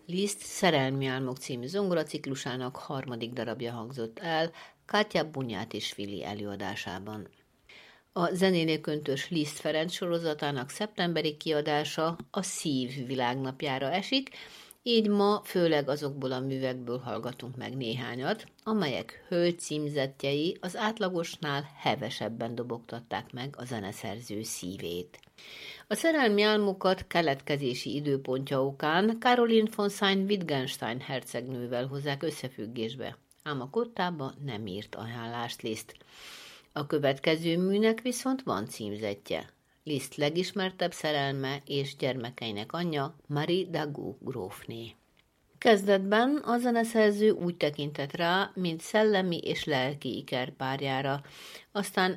Liszt Szerelmi álmok című zongoraciklusának harmadik darabja hangzott el Kátya Bunyátisvili előadásában. A zenénéköntös Liszt Ferenc sorozatának szeptemberi kiadása a Szív világnapjára esik, így ma főleg azokból a művekből hallgatunk meg néhányat, amelyek hölgy címzettjei az átlagosnál hevesebben dobogtatták meg a zeneszerző szívét. A szerelmi álmokat keletkezési időpontja okán Caroline von Sayn-Wittgenstein hercegnővel hozzák összefüggésbe, ám a kottába nem írt ajánlást Liszt. A következő műnek viszont van címzetje. Liszt legismertebb szerelme és gyermekeinek anyja Marie Dagout grófné. Kezdetben a zeneszerző úgy tekintett rá, mint szellemi és lelki ikerpárjára, aztán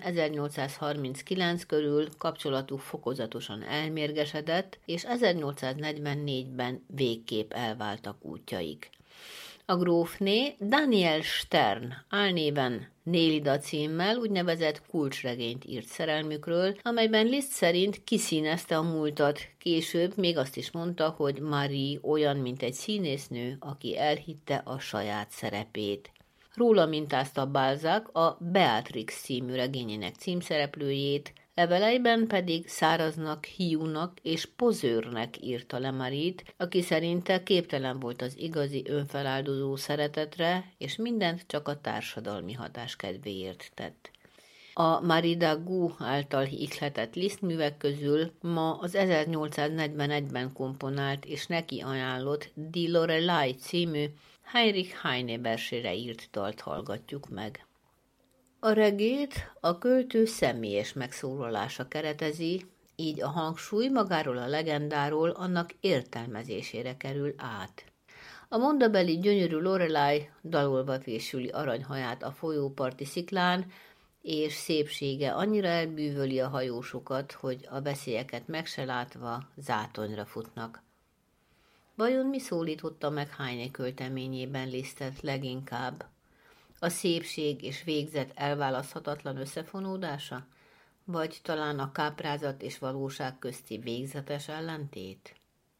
1839 körül kapcsolatuk fokozatosan elmérgesedett, és 1844-ben végképp elváltak útjaik. A grófné Daniel Stern álnéven Nélida címmel úgynevezett kulcsregényt írt szerelmükről, amelyben Liszt szerint kiszínezte a múltat, később még azt is mondta, hogy Marie olyan, mint egy színésznő, aki elhitte a saját szerepét. Róla mintázta Balzac a Beatrix című regényének címszereplőjét, leveleiben pedig száraznak, hiúnak és pozőrnek írta le Marie-t, aki szerinte képtelen volt az igazi önfeláldozó szeretetre, és mindent csak a társadalmi hatás kedvéért tett. A Marie Dagout által ihletett Liszt művek közül ma az 1841-ben komponált és neki ajánlott Die Lorelei című Heinrich Heine versére írt dalt hallgatjuk meg. A regét a költő személyes megszólalása keretezi, így a hangsúly magáról a legendáról annak értelmezésére kerül át. A mondabeli gyönyörű Lorelei dalolva fésüli aranyhaját a folyóparti sziklán, és szépsége annyira elbűvöli a hajósokat, hogy a veszélyeket meg se látva zátonyra futnak. Vajon mi szólította meg Heine költeményében Lisztet leginkább? A szépség és végzet elválaszthatatlan összefonódása? Vagy talán a káprázat és valóság közti végzetes ellentét?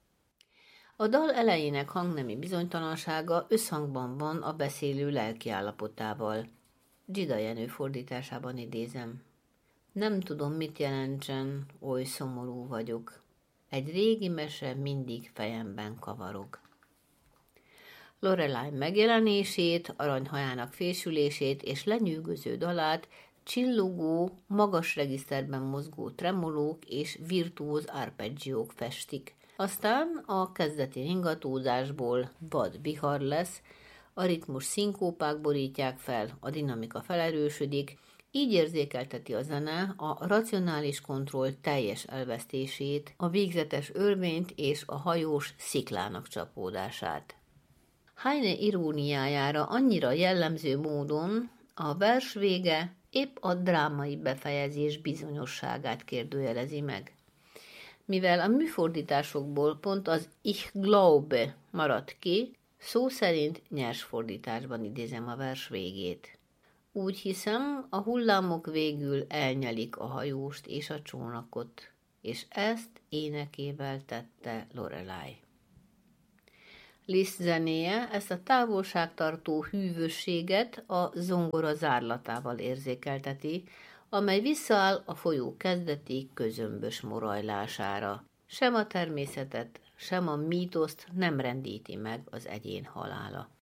A dal elejének hangnemi bizonytalansága összhangban van a beszélő lelkiállapotával. Dzsida Jenő fordításában idézem. Nem tudom, mit jelentsen, oly szomorú vagyok. Egy régi mese mindig fejemben kavarog. Lorelei megjelenését, aranyhajának fésülését és lenyűgöző dalát csillogó, magas regiszterben mozgó tremolók és virtuóz arpeggiók festik. Aztán a kezdeti ringatózásból vad vihar lesz, a ritmus szinkópák borítják fel, a dinamika felerősödik, így érzékelteti a zene a racionális kontroll teljes elvesztését, a végzetes örvényt és a hajós sziklának csapódását. Heine iróniájára annyira jellemző módon a vers vége épp a drámai befejezés bizonyosságát kérdőjelezi meg. Mivel a műfordításokból pont az Ich glaube maradt ki, szó szerint nyers fordításban idézem a vers végét. Úgy hiszem, a hullámok végül elnyelik a hajóst és a csónakot, és ezt énekével tette Lorelei. Liszt zenéje ezt a távolságtartó hűvösséget a zongora zárlatával érzékelteti, amely visszaáll a folyó kezdeti közömbös morajlására. Sem a természetet, sem a mítoszt nem rendíti meg az egyén halála.